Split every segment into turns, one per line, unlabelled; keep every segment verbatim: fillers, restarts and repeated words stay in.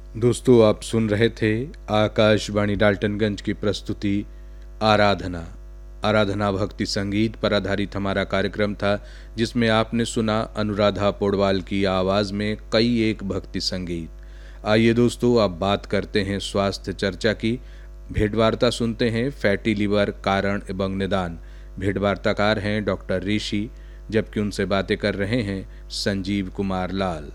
दोस्तों, आप सुन रहे थे आकाशवाणी डाल्टनगंज की प्रस्तुति आराधना। आराधना भक्ति संगीत पर आधारित हमारा कार्यक्रम था, जिसमें आपने सुना अनुराधा पौडवाल की आवाज़ में कई एक भक्ति संगीत। आइए दोस्तों, अब बात करते हैं स्वास्थ्य चर्चा की। भेंटवार्ता सुनते हैं फैटी लीवर कारण एवं निदान। भेंटवार्ताकार हैं डॉक्टर ऋषि, जबकि उनसे बातें कर रहे हैं संजीव कुमार लाल।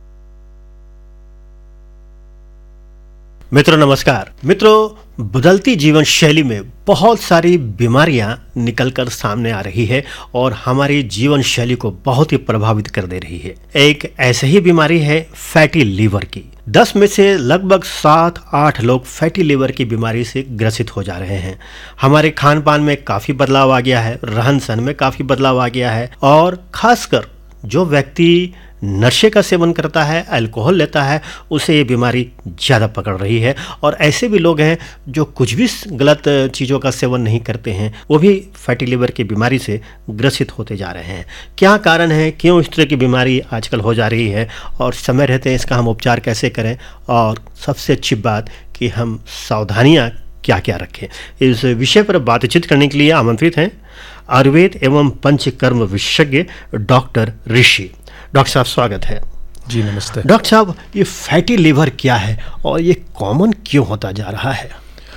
मित्रों नमस्कार। मित्रों, बदलती जीवन शैली में बहुत सारी बीमारियां निकलकर सामने आ रही है और हमारी जीवन शैली को बहुत ही प्रभावित कर दे रही है। एक ऐसी ही बीमारी है फैटी लीवर की। दस में से लगभग सात आठ लोग फैटी लीवर की बीमारी से ग्रसित हो जा रहे हैं। हमारे खान पान में काफ़ी बदलाव आ गया है, रहन सहन में काफ़ी बदलाव आ गया है और खासकर जो व्यक्ति नशे का सेवन करता है, अल्कोहल लेता है, उसे ये बीमारी ज़्यादा पकड़ रही है। और ऐसे भी लोग हैं जो कुछ भी गलत चीज़ों का सेवन नहीं करते हैं, वो भी फैटी लीवर की बीमारी से ग्रसित होते जा रहे हैं। क्या कारण है, क्यों इस तरह की बीमारी आजकल हो जा रही है और समय रहते हैं इसका हम उपचार कैसे करें, और सबसे अच्छी बात कि हम सावधानियाँ क्या क्या रखें, इस विषय पर बातचीत करने के लिए आमंत्रित हैं आयुर्वेद एवं पंचकर्म विशेषज्ञ डॉक्टर ऋषि। डॉक्टर साहब स्वागत है।
जी नमस्ते।
डॉक्टर साहब, ये फैटी लीवर क्या है और ये कॉमन क्यों होता जा रहा है?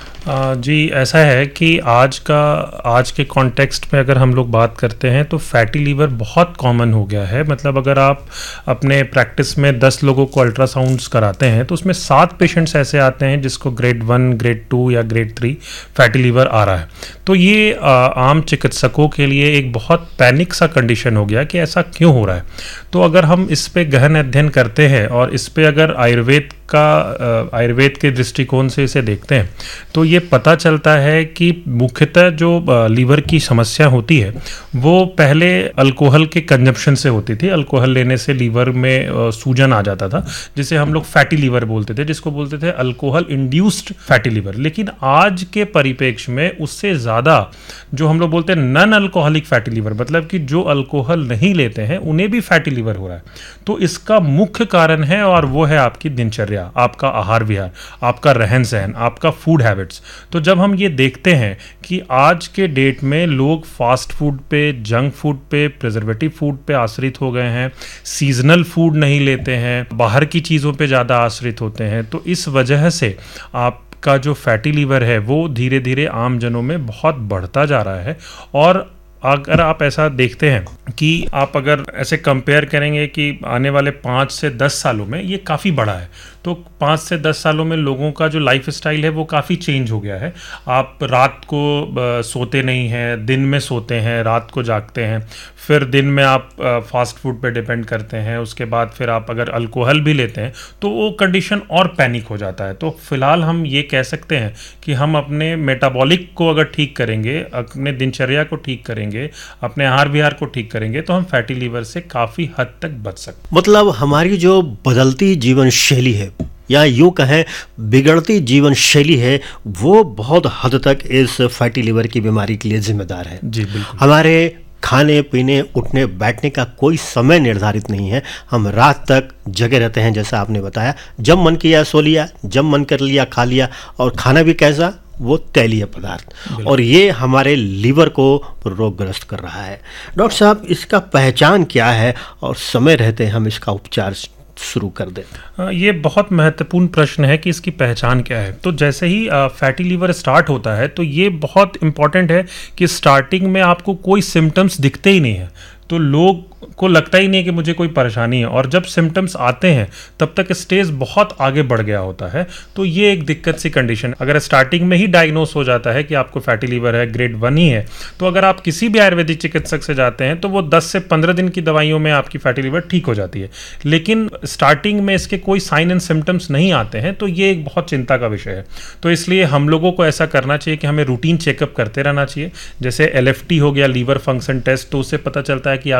आ, जी ऐसा है कि आज का आज के कॉन्टेक्स्ट में अगर हम लोग बात करते हैं तो फैटी लीवर बहुत कॉमन हो गया है। मतलब अगर आप अपने प्रैक्टिस में दस लोगों को अल्ट्रासाउंड्स कराते हैं तो उसमें सात पेशेंट्स ऐसे आते हैं जिसको ग्रेड वन, ग्रेड टू या ग्रेड थ्री फैटी लीवर आ रहा है। तो ये आ, आम चिकित्सकों के लिए एक बहुत पैनिक सा कंडीशन हो गया कि ऐसा क्यों हो रहा है। तो अगर हम इस पे गहन अध्ययन करते हैं और इस पे अगर आयुर्वेद का आयुर्वेद के दृष्टिकोण से इसे देखते हैं तो ये पता चलता है कि मुख्यतः जो लीवर की समस्या होती है वो पहले अल्कोहल के कंजप्शन से होती थी। अल्कोहल लेने से लीवर में सूजन आ जाता था, जिसे हम लोग फैटी लीवर बोलते थे, जिसको बोलते थे अल्कोहल इंड्यूस्ड फैटी लीवर। लेकिन आज के परिप्रेक्ष्य में उससे ज़्यादा जो हम लोग बोलते हैं नॉन अल्कोहलिक फैटी लीवर, मतलब कि जो अल्कोहल नहीं लेते हैं उन्हें भी फैटी लीवर हो रहा है। तो इसका मुख्य कारण है और वो है आपकी दिनचर्या, आपका आहार विहार, आपका रहन सहन, आपका फूड हैबिट्स। तो जब हम ये देखते हैं कि आज के डेट में लोग फास्ट फूड पे, जंक फूड पे, प्रिजर्वेटिव फूड पे आश्रित हो गए हैं, सीजनल फूड नहीं लेते हैं, बाहर की चीज़ों पे ज़्यादा आश्रित होते हैं, तो इस वजह से आप का जो फैटी लीवर है वो धीरे धीरे आम जनों में बहुत बढ़ता जा रहा है। और अगर आप ऐसा देखते हैं कि आप अगर ऐसे कंपेयर करेंगे कि आने वाले पाँच से दस सालों में ये काफ़ी बड़ा है, तो पाँच से दस सालों में लोगों का जो लाइफ स्टाइल है वो काफ़ी चेंज हो गया है। आप रात को सोते नहीं हैं, दिन में सोते हैं, रात को जागते हैं, फिर दिन में आप फास्ट फूड पे डिपेंड करते हैं, उसके बाद फिर आप अगर अल्कोहल भी लेते हैं तो वो कंडीशन और पैनिक हो जाता है। तो फिलहाल हम ये कह सकते हैं कि हम अपने मेटाबॉलिक को अगर ठीक करेंगे, अपने दिनचर्या को ठीक करेंगे, अपने आहार विहार को ठीक करेंगे तो हम फैटी लीवर से काफ़ी हद तक बच सकते।
मतलब हमारी जो बदलती जीवन शैली है या यूँ कहें बिगड़ती जीवन शैली है, वो बहुत हद तक इस फैटी लीवर की बीमारी के लिए जिम्मेदार है।
जी बिल्कुल।
हमारे खाने पीने, उठने बैठने का कोई समय निर्धारित नहीं है। हम रात तक जगे रहते हैं, जैसा आपने बताया, जब मन किया सो लिया, जब मन कर लिया खा लिया, और खाना भी कैसा, वो तैलीय पदार्थ, और ये हमारे लीवर को रोगग्रस्त कर रहा है। डॉक्टर साहब, इसका पहचान क्या है और समय रहते हम इसका उपचार शुरू कर दें?
ये बहुत महत्वपूर्ण प्रश्न है कि इसकी पहचान क्या है। तो जैसे ही फैटी लीवर स्टार्ट होता है तो ये बहुत इंपॉर्टेंट है कि स्टार्टिंग में आपको कोई सिम्टम्स दिखते ही नहीं है, तो लोग को लगता ही नहीं कि मुझे कोई परेशानी है, और जब सिम्टम्स आते हैं तब तक स्टेज बहुत आगे बढ़ गया होता है। तो ये एक दिक्कत सी कंडीशन। अगर स्टार्टिंग में ही डायग्नोस हो जाता है कि आपको फैटी लीवर है, ग्रेड वन ही है, तो अगर आप किसी भी आयुर्वेदिक चिकित्सक से जाते हैं तो वो दस से पंद्रह दिन की दवाइयों में आपकी फैटी लीवर ठीक हो जाती है। लेकिन स्टार्टिंग में इसके कोई साइन एंड सिम्टम्स नहीं आते हैं तो ये एक बहुत चिंता का विषय है। तो इसलिए हम लोगों को ऐसा करना चाहिए कि हमें रूटीन चेकअप करते रहना चाहिए। जैसे एल एफ टी हो गया, लीवर फंक्शन टेस्ट, तो उससे पता चलता है कि आपकी लीवर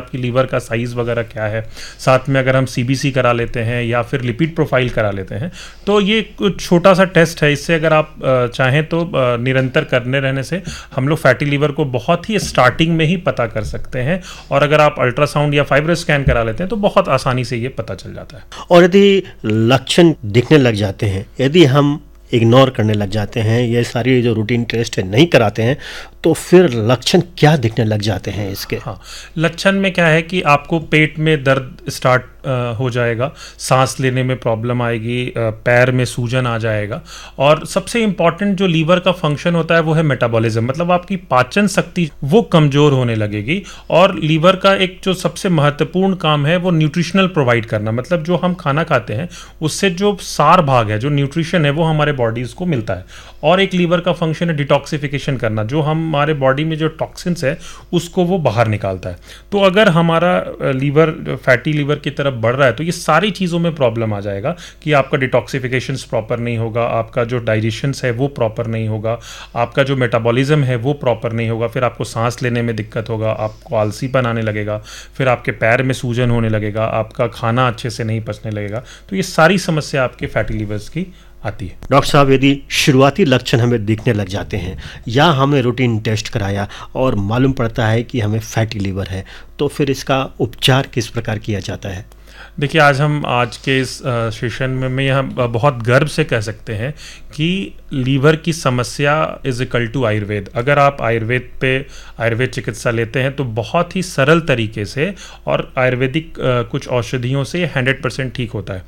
का साइज़ वगैरह क्या है, साथ में अगर हम सीबीसी करा लेते हैं या फिर लिपिड प्रोफाइल करा लेते हैं, तो ये कुछ छोटा सा टेस्ट है। इससे अगर आप चाहें तो निरंतर करने रहने से हम लोग फैटी लीवर को बहुत ही स्टार्टिंग में ही पता कर सकते हैं, और अगर आप अल्ट्रासाउंड या फाइब्रो स्कैन करा लेते हैं तो बहुत आसानी से ये पता चल जाता है।
और यदि लक्षण दिखने लग जाते हैं, यदि हम इग्नोर करने लग जाते हैं, ये सारी जो रूटीन टेस्ट है नहीं कराते हैं, तो फिर लक्षण क्या दिखने लग जाते हैं इसके?
हाँ, लक्षण में क्या है कि आपको पेट में दर्द स्टार्ट हो जाएगा, सांस लेने में प्रॉब्लम आएगी, पैर में सूजन आ जाएगा, और सबसे इम्पॉर्टेंट जो लीवर का फंक्शन होता है वो है मेटाबॉलिज्म, मतलब आपकी पाचन शक्ति वो कमज़ोर होने लगेगी। और लीवर का एक जो सबसे महत्वपूर्ण काम है वो न्यूट्रिशनल प्रोवाइड करना, मतलब जो हम खाना खाते हैं उससे जो सार भाग है, जो न्यूट्रिशन है, वो हमारे बॉडीज़ को मिलता है। और एक लीवर का फंक्शन है डिटॉक्सिफिकेशन करना, जो हमारे बॉडी में जो टॉक्सिन्स है उसको वो बाहर निकालता है। तो अगर हमारा लीवर फैटी लीवर की तरफ बढ़ रहा है तो ये सारी चीज़ों में प्रॉब्लम आ जाएगा कि आपका डिटॉक्सिफिकेशन प्रॉपर नहीं होगा, आपका जो डाइजेशन है वो प्रॉपर नहीं होगा, आपका जो मेटाबॉलिज्म है वो प्रॉपर नहीं होगा, फिर आपको सांस लेने में दिक्कत होगा, आपको आलसीपन आने लगेगा, फिर आपके पैर में सूजन होने लगेगा, आपका खाना अच्छे से नहीं पचने लगेगा। तो ये सारी समस्या आपके फैटी लीवर्स की आती है।
डॉक्टर साहब, यदि शुरुआती लक्षण हमें दिखने लग जाते हैं या हमने रूटीन टेस्ट कराया और मालूम पड़ता है कि हमें फैटी लीवर है, तो फिर इसका उपचार किस प्रकार किया जाता है?
देखिए, आज हम आज के इस सेशन में मैं यहाँ बहुत गर्व से कह सकते हैं कि लीवर की समस्या इज इक्वल टू आयुर्वेद। अगर आप आयुर्वेद पे आयुर्वेद चिकित्सा लेते हैं तो बहुत ही सरल तरीके से और आयुर्वेदिक कुछ औषधियों से हंड्रेड परसेंट ठीक होता है।